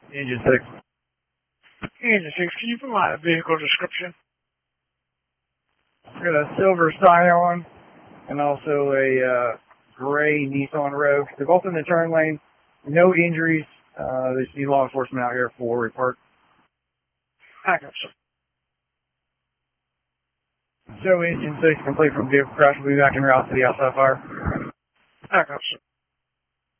Engine 6. Engine 6, can you provide a vehicle description? Got a silver Scion and also a gray Nissan Rogue. They're both in the turn lane. No injuries. They see law enforcement out here for report. I got you. So engine 6 complete from vehicle crash. We'll be back en route to the outside fire. I got you.